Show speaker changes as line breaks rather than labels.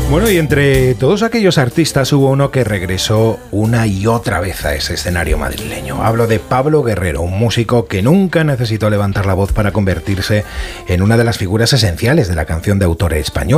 Bueno, y entre todos aquellos artistas hubo uno que regresó una y otra vez a ese escenario madrileño. Hablo de Pablo Guerrero, un músico que nunca necesitó levantar la voz para convertirse en una de las figuras esenciales de la canción de autor español.